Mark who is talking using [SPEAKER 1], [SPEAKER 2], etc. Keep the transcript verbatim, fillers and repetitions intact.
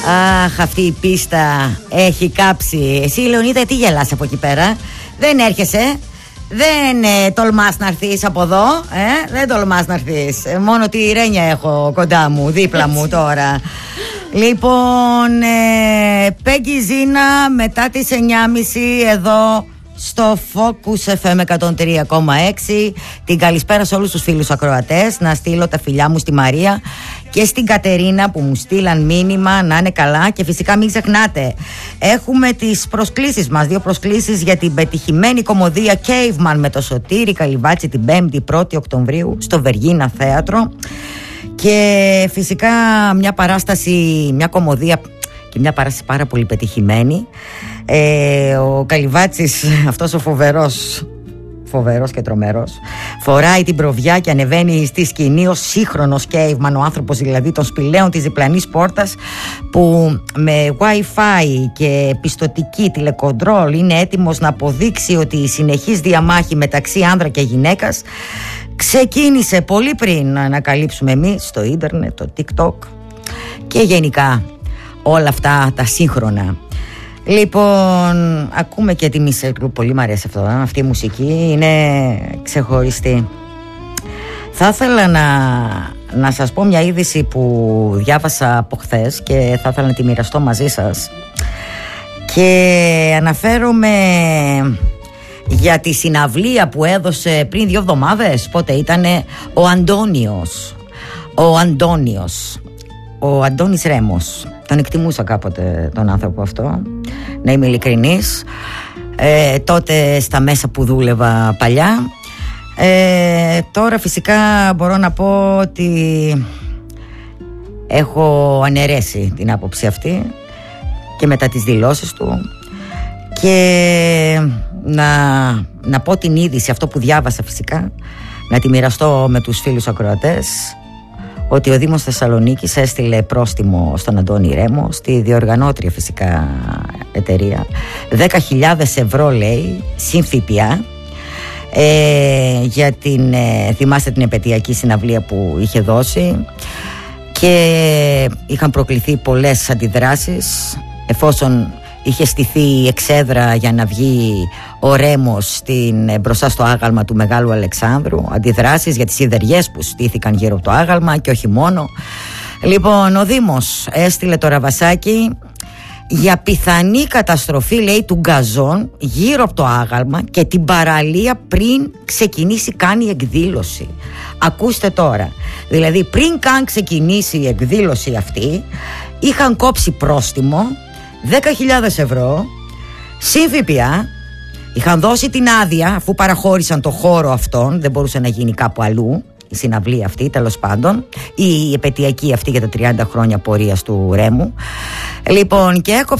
[SPEAKER 1] Αχ, αυτή η πίστα έχει κάψει. Εσύ, Λεωνίδα, τι γελάς από εκεί πέρα? Δεν έρχεσαι? Δεν ε, τολμάς να έρθεις από εδώ, ε? Δεν τολμάς να έρθεις. ε, Μόνο τη Ρένια έχω κοντά μου, δίπλα μου τώρα. Λοιπόν, ε, Πέγγι Ζήνα, μετά τις εννιά και μισή εδώ στο Focus εφ εμ εκατόν τρία κόμμα έξι. Την καλησπέρα σε όλους τους φίλους ακροατές. Να στείλω τα φιλιά μου στη Μαρία και στην Κατερίνα που μου στείλαν μήνυμα να είναι καλά. Και φυσικά μην ξεχνάτε, έχουμε τις προσκλήσεις μας. Δύο προσκλήσεις για την πετυχημένη κομμωδία Caveman με το Σωτήρη Καλυβάτση την πέμπτη πρώτη Οκτωβρίου στο Βεργίνα Θέατρο. Και φυσικά μια παράσταση, μια κομμωδία και μια παράσταση πάρα πολύ πετυχημένη. Ε, ο Καλυβάτσης, αυτός ο φοβερός, φοβερός και τρομερός, φοράει την προβιά και ανεβαίνει στη σκηνή ως σύγχρονος Caveman, ο άνθρωπος δηλαδή των σπηλαίων της διπλανής πόρτας, που με Wi-Fi και πιστωτική τηλεκοντρόλ είναι έτοιμος να αποδείξει ότι η συνεχής διαμάχη μεταξύ άνδρα και γυναίκας ξεκίνησε πολύ πριν να ανακαλύψουμε εμείς στο ίντερνετ, το TikTok και γενικά όλα αυτά τα σύγχρονα. Λοιπόν, ακούμε και τη Μισελ, πολύ μου αρέσει αυτό, αυτή η μουσική είναι ξεχωριστή. Θα ήθελα να, να σας πω μια είδηση που διάβασα από χθες και θα ήθελα να τη μοιραστώ μαζί σας. Και αναφέρομαι για τη συναυλία που έδωσε πριν δύο εβδομάδες, πότε ήτανε, ο Αντώνιος. Ο Αντώνιος, ο Αντώνης Ρέμος. Τον εκτιμούσα κάποτε τον άνθρωπο αυτό, να είμαι ειλικρινής, ε, τότε στα μέσα που δούλευα παλιά. ε, Τώρα φυσικά μπορώ να πω ότι έχω αναιρέσει την άποψη αυτή και μετά τις δηλώσεις του. Και να, να πω την είδηση, αυτό που διάβασα φυσικά, να τη μοιραστώ με τους φίλους ακροατές, ότι ο Δήμος Θεσσαλονίκης έστειλε πρόστιμο στον Αντώνη Ρέμο, στη διοργανώτρια φυσικά εταιρεία, δέκα χιλιάδες ευρώ λέει, συν ΦΠΑ, ε, για την, ε, θυμάστε την επαιτειακή συναυλία που είχε δώσει, και είχαν προκληθεί πολλές αντιδράσεις, εφόσον είχε στηθεί η εξέδρα για να βγει ο Ρέμος στην, μπροστά στο άγαλμα του Μεγάλου Αλεξάνδρου. Αντιδράσεις για τις σιδεριές που στήθηκαν γύρω από το άγαλμα και όχι μόνο. Λοιπόν, ο Δήμος έστειλε το ραβασάκι για πιθανή καταστροφή, λέει, του γκαζόν γύρω από το άγαλμα και την παραλία πριν ξεκινήσει καν η εκδήλωση. Ακούστε τώρα, δηλαδή πριν καν ξεκινήσει η εκδήλωση αυτή είχαν κόψει πρόστιμο δέκα χιλιάδες ευρώ συν ΦΠΑ. Είχαν δώσει την άδεια, αφού παραχώρησαν το χώρο αυτόν, δεν μπορούσε να γίνει κάπου αλλού η συναυλία αυτή, τέλος πάντων, ή η επαιτειακή αυτή για τα τριάντα χρόνια πορείας του Ρέμου. Λοιπόν, και έκοψε